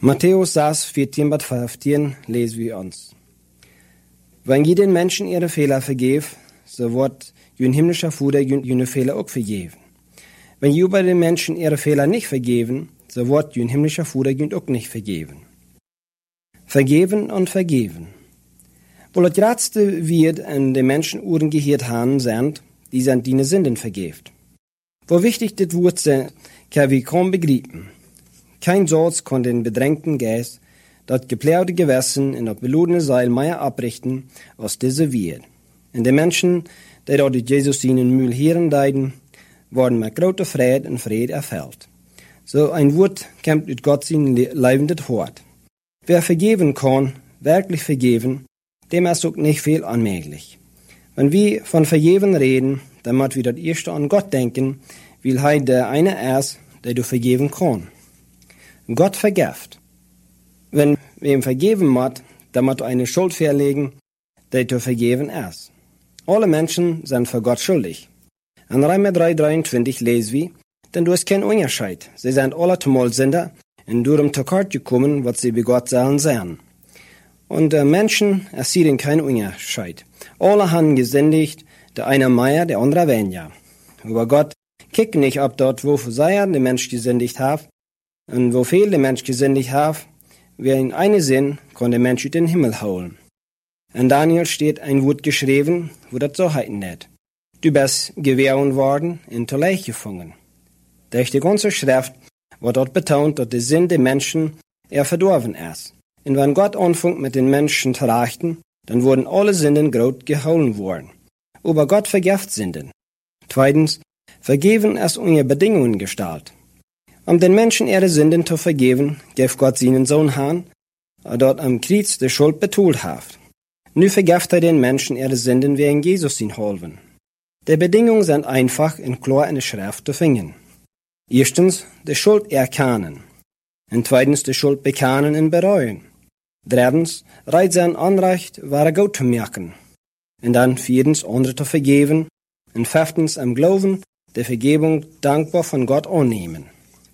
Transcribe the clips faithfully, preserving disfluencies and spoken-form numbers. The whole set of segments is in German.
Matthäus sechs, vierzehn bis fünfzehn lesen wir uns. Wenn je den Menschen ihre Fehler vergeeft, so wird jün himmlischer Vater jüne Fehler auch vergeben. Wenn je über den Menschen ihre Fehler nicht vergeben, so wird jün himmlischer Vater jün auch nicht vergeben. Vergeben und vergeben. Wohl das Ratste wird an den Menschen Uhren gehört haben, sind, die sind die Sünden vergeeft. Wo wichtig das Wort sind, kann wir kaum begreifen. Kein Satz kann den bedrängten Geist, das geplärte Gewissen in das beludene Seil mehr abrichten, als diese wird. Und die Menschen, die dort die Jesus ihnen Mühl hören deiden, worden mit großer Freude und Friede erfüllt. So ein Wort kommt aus Gott sein leibendes Wort. Wer vergeben kann, wirklich vergeben, dem ist auch nicht viel unmöglich. Wenn wir von Vergeben reden, dann müssen wir das erste an Gott denken, weil er der eine ist, der du vergeben kann. Gott vergift. Wenn wir ihm vergeben muss, dann muss er eine Schuld verlegen, die zu vergeben ist. Alle Menschen sind für Gott schuldig. In Römer drei, dreiundzwanzig lesen wir, denn du hast keinen Unterschied. Sie sind alle zumal Sünder und durch zu kurz gekommen, was sie bei Gott sollen sein. Und äh, Menschen, es sehen keinen Unterschied. Alle haben gesündigt, der eine mehr, der andere weniger. Aber Gott kickt nicht ab dort, wo sehr der Mensch gesündigt hat, und wo viel der Mensch gesündigt hat, wer in eine Sinn, kann der Mensch in den Himmel holen. In Daniel steht ein Wort geschrieben, wo das so heißen wird. Du bist gewähren worden und zu Leich gefangen. Durch die ganze Schrift wird dort betont, dass der Sinn der Menschen er verdorben ist. Und wenn Gott anfängt mit den Menschen zu richten, dann wurden alle Sünden groß geholen worden. Aber Gott vergift Sünden. Zweitens, vergeben ist ohne Bedingungen gestaltet. Um den Menschen ihre Sünden zu vergeben, gibt Gott seinen Sohn an, der dort am Kreuz die Schuld betont hat. Nu vergift er den Menschen ihre Sünden wegen Jesus ihn holven. Die Bedingungen sind einfach und klar in der Schrift zu finden. Erstens, die Schuld erkennen. Und zweitens, die Schuld bekennen und bereuen. Drittens, reit sein Anrecht, wahre Gott zu merken. Und dann viertens, andere zu vergeben. Und fünftens, am Glauben, der Vergebung dankbar von Gott annehmen.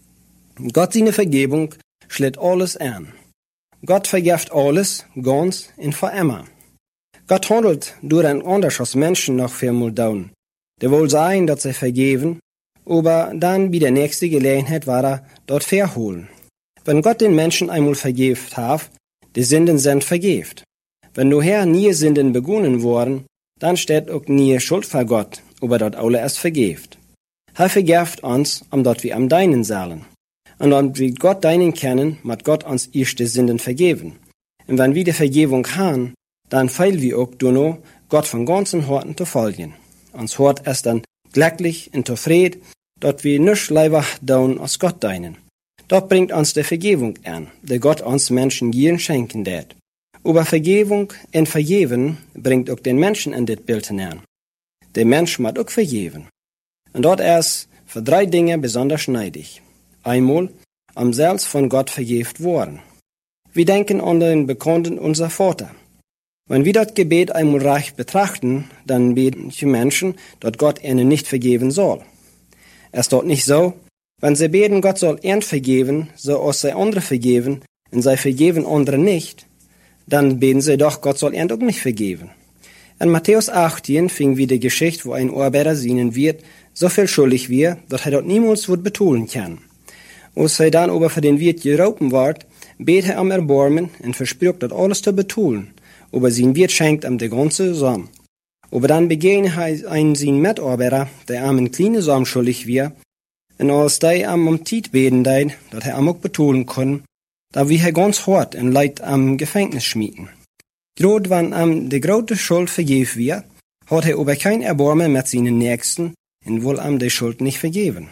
Gott seine Vergebung schlägt alles an. Gott vergift alles, ganz und für immer. Gott handelt durch ein anders als Menschen noch viermal down. Der wohl sein, dass sie vergeben, aber dann bei der nächsten Gelegenheit war er dort verholen. Wenn Gott den Menschen einmal vergift hat, die Sünden sind vergift. Wenn daher nie Sünden begonnen worden, dann steht auch nie Schuld vor Gott, aber dort alle erst vergift. Er vergift uns, um dort wir am Deinen sollen. Und wenn wir Gott Deinen kennen, muss Gott uns erste Sünden vergeben. Und wenn wir die Vergebung haben, dann feilen wir auch nur, Gott von ganzen Herzen zu folgen. Uns Hort ist dann glücklich und zufrieden, dort wir nichts lieber tun als Gott Deinen. Dort bringt uns die Vergebung an, die Gott uns Menschen jeden schenken wird. Aber Vergebung und Vergeben bringt auch den Menschen in das Bild hinein. Der Mensch muss auch vergeben. Und dort ist für drei Dinge besonders schneidig. Einmal, am selbst von Gott vergeben worden. Wir denken an den Bekannten unser Vater. Wenn wir das Gebet einmal recht betrachten, dann beten die Menschen, dass Gott ihnen nicht vergeben soll. Es ist dort nicht so, wenn sie beten, Gott soll ihnen vergeben, so als sie andere vergeben, und sie vergeben andere nicht, dann beten sie doch, Gott soll ihnen auch nicht vergeben. In Matthäus achtzehn fing wir die Geschichte, wo ein Arbeiter seinen Wirt so viel schuldig wird, dass er dort niemals wird betonen kann. Als er dann aber für den Wirt gerauben wird, bet er am Erbarmen und verspricht, das alles zu betonen. Aber sein Wirt schenkt ihm die ganze Samen. Aber dann begegnet er einen sein Mitarbeiter, der ihm einen kleinen Samen schuldig wird, und als der ihm um Tiet beten deid, dass er ihm auch betonen kann, da wie er ganz hart und leid am Gefängnis schmieden. Grad wenn ihm die große Schuld vergeben wird, hat er aber kein Erbarmen mit seinen Nächsten und will ihm die Schuld nicht vergeben.